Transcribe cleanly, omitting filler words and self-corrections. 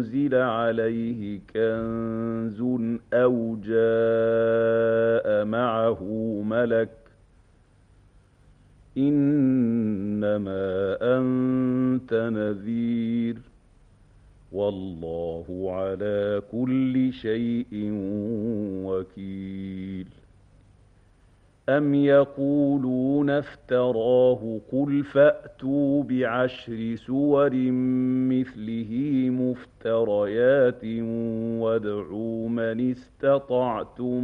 أنزل عليه كنز أو جاء معه ملك إنما أنت نذير والله على كل شيء وكيل أم يقولون افتراه قل فأتوا بعشر سور مثله مفتريات وادعوا من استطعتم